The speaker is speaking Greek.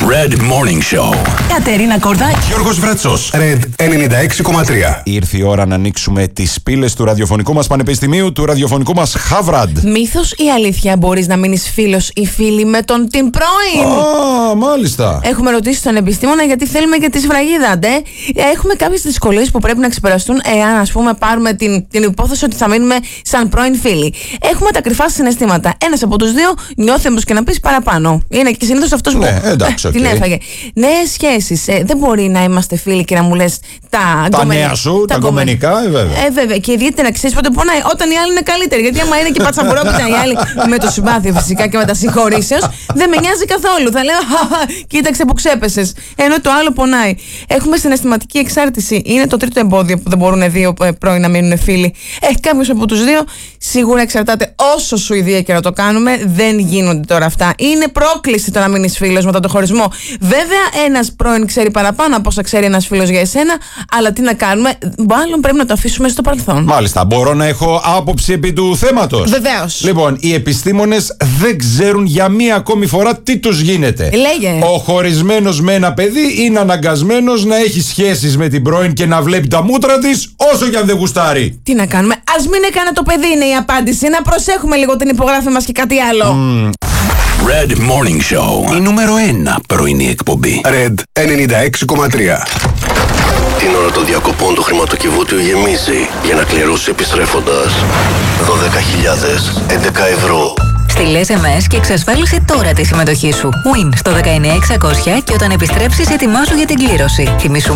Red Morning Show. Κατερίνα Κορδάκη. Γιώργος Βρέτσος. Red 96,3. Ήρθε η ώρα να ανοίξουμε τις πύλες του ραδιοφωνικού μας πανεπιστημίου, του ραδιοφωνικού μας Χάβραντ. Μύθος ή αλήθεια, μπορείς να μείνεις φίλος ή φίλη με τον την πρώην? Μάλιστα. Έχουμε ρωτήσει τον επιστήμονα γιατί θέλουμε και τη σφραγίδα, ντε. Έχουμε κάποιες δυσκολίες που πρέπει να ξεπεραστούν εάν, ας πούμε, πάρουμε την υπόθεση ότι θα μείνουμε σαν πρώην φίλοι. Έχουμε τα κρυφά συναισθήματα. Ένας από τους δύο νιώθει όπως και να πεις παραπάνω. Είναι και συνήθως αυτός που την έφαγε. Νέες σχέσεις. Δεν μπορεί να είμαστε φίλοι και να μου λες τα νέα σου, τα γκομενικά, βέβαια. Βέβαια. Και ιδιαίτερα να ξέρεις πότε πονάει. Όταν η άλλη είναι καλύτερη. Γιατί άμα είναι και πατσαμπουρόπιτα η άλλη με το συμπάθειο φυσικά και με τα συγχωρήσεως, δεν με νοιάζει καθόλου. Θα λέω, κοίταξε που ξέπεσες. Ενώ το άλλο πονάει. Έχουμε συναισθηματική εξάρτηση. Είναι το τρίτο εμπόδιο που δεν μπορούν δύο πρώην να μείνουν φίλοι. Κάποιος από τους δύο σίγουρα εξαρτάται. Όσο Σουηδία και να το κάνουμε, δεν γίνονται τώρα αυτά. Είναι πρόκληση το να μείνεις φίλος μετά το χωρισμό. Βέβαια, ένας πρώην ξέρει παραπάνω από όσα ξέρει ένας φίλος για εσένα, αλλά τι να κάνουμε, μάλλον πρέπει να το αφήσουμε στο παρελθόν. Μάλιστα. Μπορώ να έχω άποψη επί του θέματος? Βεβαίως. Λοιπόν, οι επιστήμονες δεν ξέρουν για μία ακόμη φορά τι τους γίνεται. Λέγε. Ο χωρισμένος με ένα παιδί είναι αναγκασμένος να έχει σχέσεις με την πρώην και να βλέπει τα μούτρα της, όσο και αν δεν γουστάρει. Τι να κάνουμε, ας μην έκανε το παιδί, είναι η απάντηση. Να προσέχουμε λίγο την υπογράφη μας και κάτι άλλο. Red Morning Show. Η νούμερο 1 πρωινή εκπομπή. Red 96,3. Την ώρα των διακοπών του χρηματοκιβώτιου γεμίζει για να κληρώσει επιστρέφοντας 12.011 ευρώ. Στείλε SMS και εξασφάλισε τώρα τη συμμετοχή σου. Win στο 19600 και όταν επιστρέψεις ετοιμάσου για την κλήρωση. Θυμήσου